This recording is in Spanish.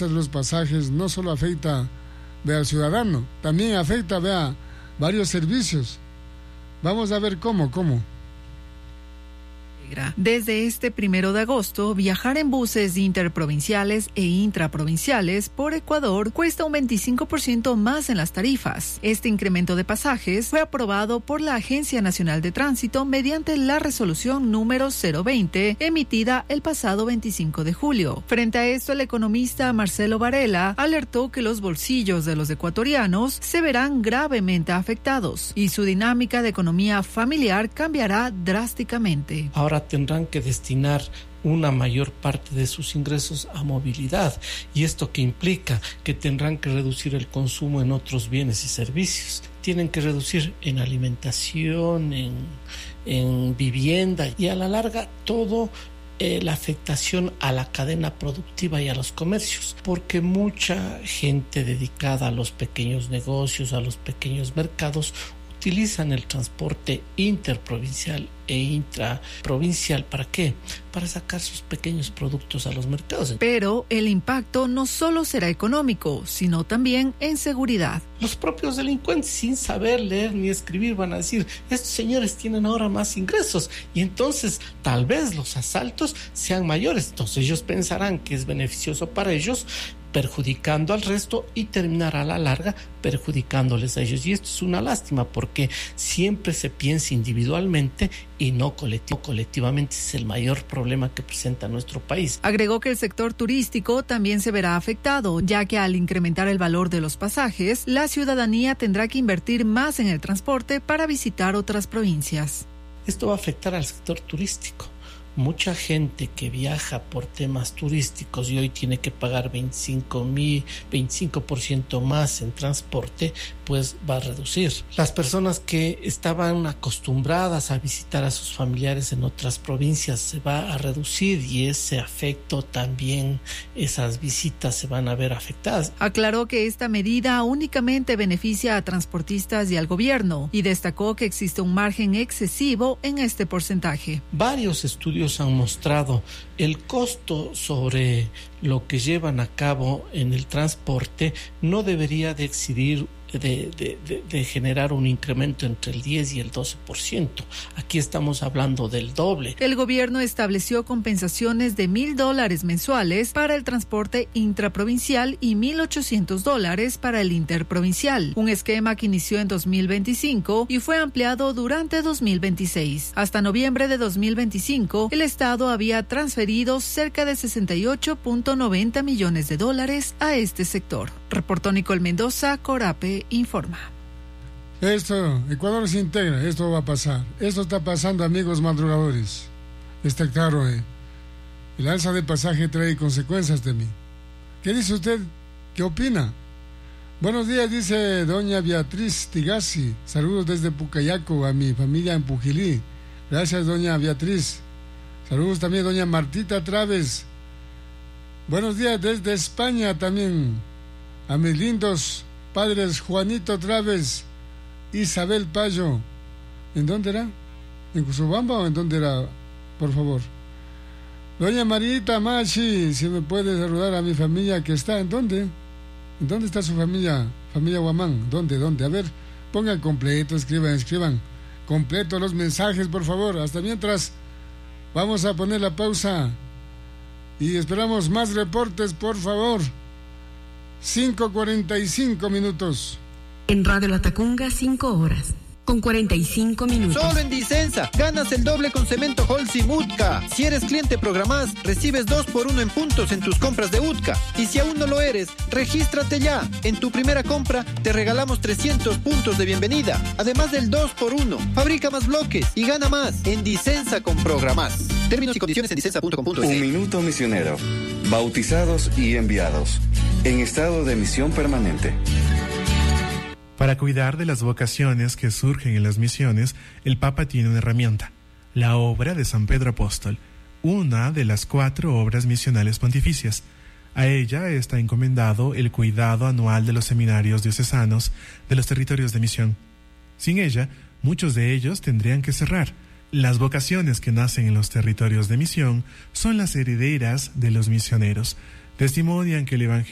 alza de los pasajes no solo afecta al ciudadano, también afecta varios servicios. Vamos a ver cómo. Desde este 1 de agosto, viajar en buses interprovinciales e intraprovinciales por Ecuador cuesta un 25% más en las tarifas. Este incremento de pasajes fue aprobado por la Agencia Nacional de Tránsito mediante la resolución número 020, emitida el pasado 25 de julio. Frente a esto, el economista Marcelo Varela alertó que los bolsillos de los ecuatorianos se verán gravemente afectados y su dinámica de economía familiar cambiará drásticamente. Ahora tendrán que destinar una mayor parte de sus ingresos a movilidad, y esto que implica que tendrán que reducir el consumo en otros bienes y servicios. Tienen que reducir en alimentación, en vivienda, y a la larga todo la afectación a la cadena productiva y a los comercios, porque mucha gente dedicada a los pequeños negocios, a los pequeños mercados, utilizan el transporte interprovincial e intraprovincial. ¿Para qué? Para sacar sus pequeños productos a los mercados. Pero el impacto no solo será económico, sino también en seguridad. Los propios delincuentes, sin saber leer ni escribir, van a decir: estos señores tienen ahora más ingresos, y entonces tal vez los asaltos sean mayores. Entonces ellos pensarán que es beneficioso para ellos, perjudicando al resto, y terminar a la larga perjudicándoles a ellos. Y esto es una lástima, porque siempre se piensa individualmente y no colectivamente. Es el mayor problema que presenta nuestro país. Agregó que el sector turístico también se verá afectado, ya que al incrementar el valor de los pasajes, la ciudadanía tendrá que invertir más en el transporte para visitar otras provincias. Esto va a afectar al sector turístico. Mucha gente que viaja por temas turísticos y hoy tiene que pagar 25% más en transporte, pues va a reducir. Las personas que estaban acostumbradas a visitar a sus familiares en otras provincias se va a reducir, y ese afecto también, esas visitas se van a ver afectadas. Aclaró que esta medida únicamente beneficia a transportistas y al gobierno, y destacó que existe un margen excesivo en este porcentaje. Varios estudios han mostrado el costo sobre lo que llevan a cabo en el transporte no debería de exceder de generar un incremento entre el 10 y el 12%. Aquí estamos hablando del doble. El gobierno estableció compensaciones de $1,000 mensuales para el transporte intraprovincial y $1,800 para el interprovincial, un esquema que inició en 2025 y fue ampliado durante 2026. Hasta noviembre de 2025, el Estado había transferido cerca de $68.90 millones a este sector. Reportó Nicole Mendoza, Corape informa. Ecuador se integra, esto va a pasar. Esto está pasando, amigos madrugadores. Está claro, el alza de pasaje trae consecuencias de mí. ¿Qué dice usted? ¿Qué opina? Buenos días, dice doña Beatriz Tigasi. Saludos desde Pucayaco a mi familia en Pujilí. Gracias, doña Beatriz. Saludos también, doña Martita Traves. Buenos días desde España también a mis lindos padres Juanito Traves, Isabel Payo. ¿En dónde era? ¿En Cusubamba o en dónde era? Por favor. Doña Marita Machi, si me puede saludar a mi familia que está, ¿en dónde? ¿En dónde está su familia? Familia Guamán, ¿dónde? A ver, pongan completo, escriban completo los mensajes, por favor. Hasta mientras, vamos a poner la pausa y esperamos más reportes, por favor. 5:45. En Radio Latacunga, 5 horas, con 45 minutos. Solo en Disensa, ganas el doble con cemento Holcim Utka. Si eres cliente Programás, recibes 2x1 en puntos en tus compras de Utka. Y si aún no lo eres, regístrate ya. En tu primera compra, te regalamos 300 puntos de bienvenida. Además del 2x1. Fabrica más bloques y gana más en Disensa con Programás. Términos y condiciones en disensa.com.es. Un minuto misionero. Bautizados y enviados. En estado de misión permanente. Para cuidar de las vocaciones que surgen en las misiones, el Papa tiene una herramienta: la obra de San Pedro Apóstol, una de las 4 obras misionales pontificias. A ella está encomendado el cuidado anual de los seminarios diocesanos de los territorios de misión. Sin ella, muchos de ellos tendrían que cerrar. Las vocaciones que nacen en los territorios de misión son las herederas de los misioneros. Testimonian que el Evangelio